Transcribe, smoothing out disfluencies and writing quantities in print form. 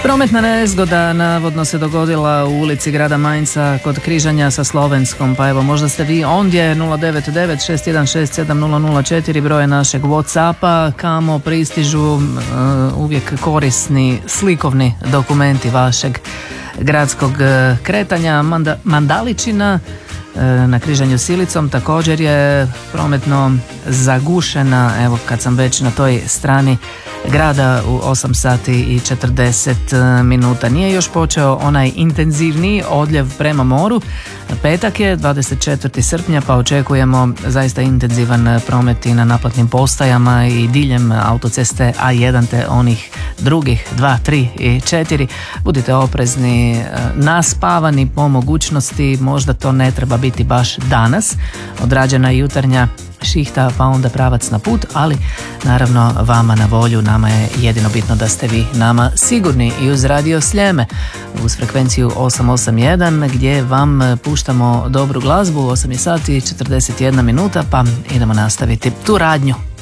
Prometna nezgoda navodno se dogodila u ulici grada Mainza kod križanja sa Slovenskom, pa evo možda ste vi ondje. 099-616-7004 broje našeg Whatsappa, kamo pristižu uvijek korisni slikovni dokumenti vašeg gradskog kretanja. Mandaličina na križanju s Ilicom također je prometno zagušena, evo kad sam već na toj strani grada u 8 sati i 40 minuta. Nije još počeo onaj intenzivniji odljev prema moru. Petak je 24. srpnja pa očekujemo zaista intenzivan promet i na naplatnim postajama i diljem autoceste A1 te onih drugih 2, 3 i 4. Budite oprezni, naspavani po mogućnosti, možda to ne treba biti baš danas. Odrađena je jutarnja šihta pa onda pravac na put, ali naravno vama na volju, nama je jedino bitno da ste vi nama sigurni i uz Radio Sljeme uz frekvenciju 881 gdje vam puštamo dobru glazbu. 8 sati i 41 minuta pa idemo nastaviti tu radnju.